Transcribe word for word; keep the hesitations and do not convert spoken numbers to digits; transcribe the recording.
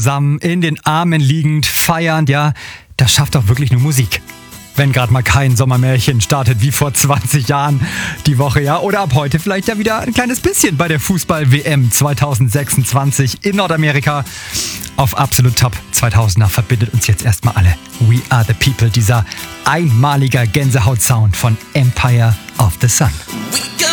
zusammen, in den Armen liegend, feiernd, ja, das schafft doch wirklich nur Musik. Wenn gerade mal kein Sommermärchen startet wie vor zwanzig Jahren die Woche, ja. Oder ab heute vielleicht ja wieder ein kleines bisschen bei der Fußball-W M zwanzig sechsundzwanzig in Nordamerika. Auf Absolut Top zweitausender verbindet uns jetzt erstmal alle. We Are The People, dieser einmaliger Gänsehaut-Sound von Empire of the Sun.